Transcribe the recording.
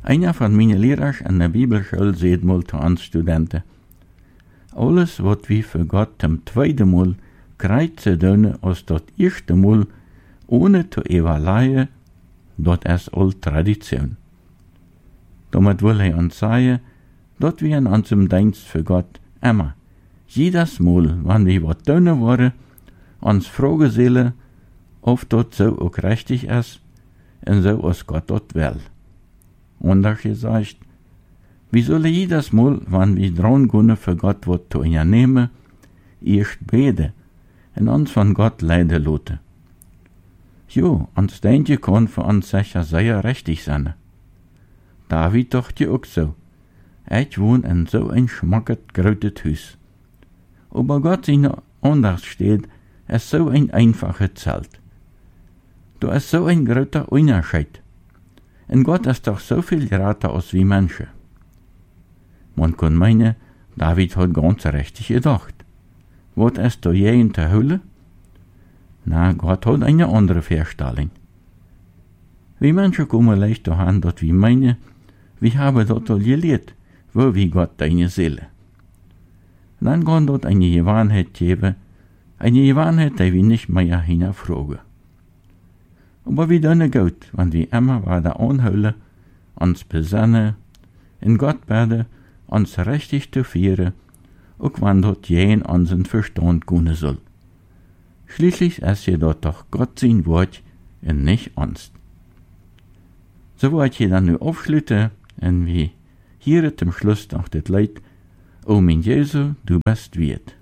Einer van mijn leraars in de Bibelschool zei mal te ons studenten: alles wat we voor God zum tweede Mal krijgt te doen als dat eerste Mal, ohne te evalueren, dat is al Tradition. Damit will hij ons zeggen, dat we in unserem Dienst für Gott immer, jedes Mal, wenn wir wat doen worden, uns fragen zullen, of dat so auch richtig ist, und so als Gott dat will. Anders gesagt, wir sollen jedes Mal, wenn wir dran gehen, für Gott wat zu unternehmen, erst beten und uns von Gott leiden lassen. Jo, uns Denken kann für uns sicher sehr richtig sein. David dachte auch so. Ich wohne in so ein schmacket großes Haus. Aber Gott seine anders steht, ist so ein einfaches Zelt. Da ist so ein großer Unterschied. Und Gott ist doch so viel grater als wie Menschen. Man kann meinen, David hat ganz richtig gedacht. Was ist da je in der Hölle? Na, Gott hat eine andere Vorstellung. Wir Menschen kommen leicht daran, dass wir meinen, wir haben dort all gelehrt, wo wie Gott deine Seele. Dann kann dort eine Gewohnheit geben, eine Gewohnheit, die wir nicht mehr hinterfragen. Aber wie dann gut, wenn wir immer weiter anhören, uns besinnen, in Gott beten, uns richtig zu führen, auch wenn dort jeden unseren Verstand gehen soll. Schließlich ist ja dort doch Gott sein Wort und nicht uns. So wollt ihr dann nu aufschließen, und wie hier zum Schluss noch das Lied: O mein Jesu, du bist wert.